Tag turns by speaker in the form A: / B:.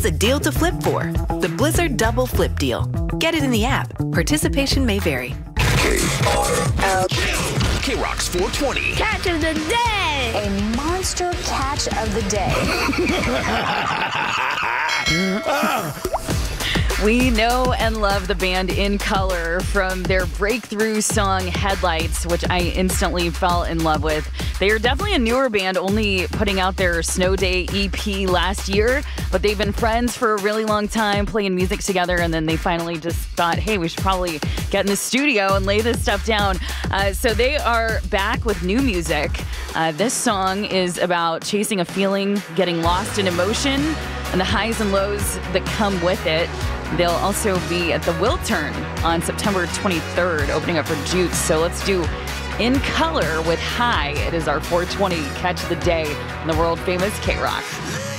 A: It's a deal to flip for. The Blizzard Double Flip Deal. Get it in the app. Participation may vary.
B: K-Rock's 420.
C: Catch of the day!
D: A monster catch of the day.
E: We know and love the band In Color from their breakthrough song Headlights, which I instantly fell in love with. They are definitely a newer band, only putting out their Snow Day EP last year, but they've been friends for a really long time, playing music together, and then they finally just thought, hey, we should probably get in the studio and lay this stuff down. So they are back with new music. This song is about chasing a feeling, getting lost in emotion, and the highs and lows that come with it. They'll also be at the Wiltern on September 23rd, opening up for Jutes. So let's do In Color with High. It is our 420 catch of the day on the world famous K-Rock.